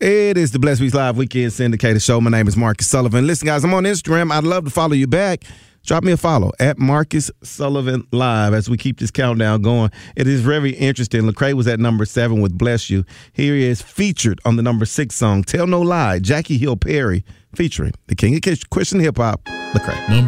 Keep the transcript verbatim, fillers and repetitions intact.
It is the Blessed Weeks Live Weekend Syndicated Show. My name is Marcus Sullivan. Listen, guys, I'm on Instagram. I'd love to follow you back. Drop me a follow at Marcus Sullivan Live as we keep this countdown going. It is very interesting. Lecrae was at number seven with Bless You. Here he is featured on the number six song, Tell No Lie, Jackie Hill Perry, featuring the king of Christian hip hop, Lecrae.